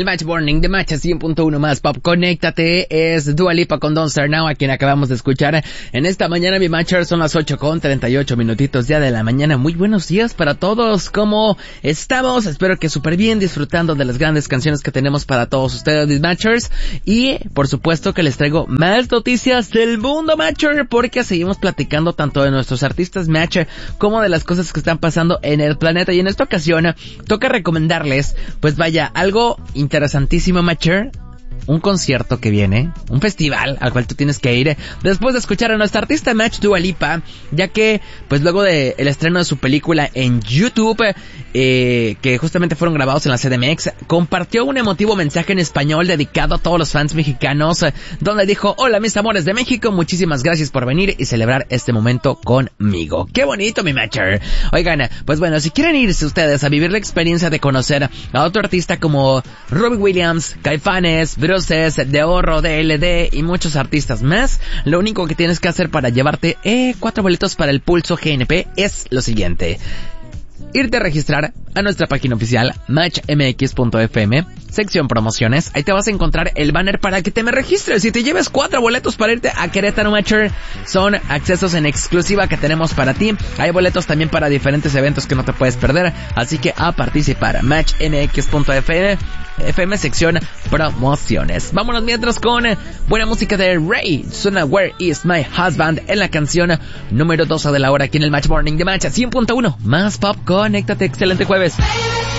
el Match Morning de Match 100.1 más Pop. Conéctate, es Dua Lipa con Don't Start Now, a quien acabamos de escuchar en esta mañana. Mi Matcher, son las 8:38 minutitos ya de la mañana. Muy buenos días para todos, ¿cómo estamos? Espero que súper bien, disfrutando de las grandes canciones que tenemos para todos ustedes, mis Matchers. Y por supuesto que les traigo más noticias del mundo Matcher, porque seguimos platicando tanto de nuestros artistas Matcher como de las cosas que están pasando en el planeta. Y en esta ocasión toca recomendarles, pues vaya, algo interesantísimo, Matcher. Un concierto que viene, un festival al cual tú tienes que ir después de escuchar a nuestra artista Match, Dua Lipa, ya que pues luego de el estreno de su película en YouTube, que justamente fueron grabados en la CDMX, compartió un emotivo mensaje en español dedicado a todos los fans mexicanos, donde dijo: hola mis amores de México, muchísimas gracias por venir y celebrar este momento conmigo. ¡Qué bonito, mi Matcher! Oigan, pues bueno, si quieren irse ustedes a vivir la experiencia de conocer a otro artista como Robbie Williams, Caifanes, Bruces, De Ahorro, DLD y muchos artistas más, lo único que tienes que hacer para llevarte 4 boletos para el Pulso GNP es lo siguiente: irte a registrar a nuestra página oficial matchmx.fm, sección promociones. Ahí te vas a encontrar el banner para que te me registres y te lleves 4 boletos para irte a Querétaro, Matcher. Son accesos en exclusiva que tenemos para ti. Hay boletos también para diferentes eventos que no te puedes perder, así que a participar. matchmx.fm, sección promociones. Vámonos mientras con buena música de Ray. Suena Where Is My Husband en la canción número 12 de la hora aquí en el Match Morning de Match 100.1 más Pop. Conéctate, excelente jueves.